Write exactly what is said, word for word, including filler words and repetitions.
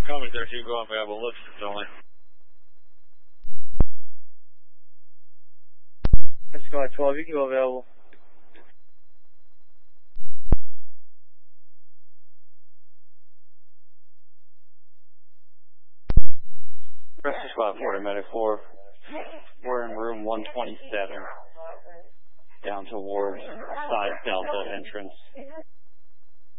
Coming there, you go available. Lift only. Squad twelve, you can go available. Rescue Squad forty, Medic four. We're in room one twenty-seven. Down towards side Delta entrance.